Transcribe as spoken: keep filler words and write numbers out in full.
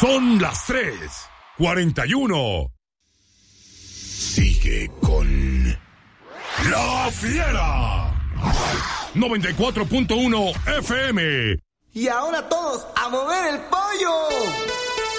Son las tres cuarenta y uno. Sigue con La Fiera. noventa y cuatro punto uno F M. Y ahora todos a mover el pollo.